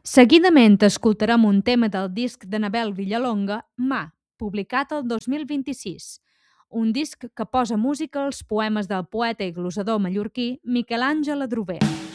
Seguidament escoltarem un tema del disc d'Anabel Villalonga, Mà, publicat el 2026. Un disc que posa música als poemes del poeta i glosador mallorquí Miquel Àngel Adrover.